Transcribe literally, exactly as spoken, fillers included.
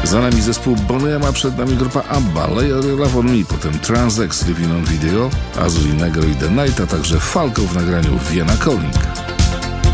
Za nami zespół Boney M, a przed nami grupa ABBA, Lay Your Love On Me, potem Transex, Living On Video, Azul i Negro i The Night, a także Falco w nagraniu Vienna Calling.